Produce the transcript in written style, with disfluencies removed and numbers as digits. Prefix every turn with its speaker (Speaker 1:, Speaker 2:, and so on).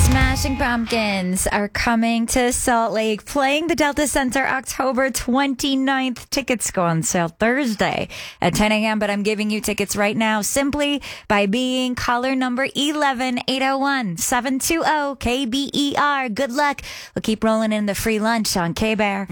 Speaker 1: Smashing Pumpkins are coming to Salt Lake, playing the Delta Center October 29th. Tickets go on sale Thursday at 10 a.m., but I'm giving you tickets right now simply by being caller number 11-801-720-KBER. Good luck. We'll keep rolling in the free lunch on K-Bear.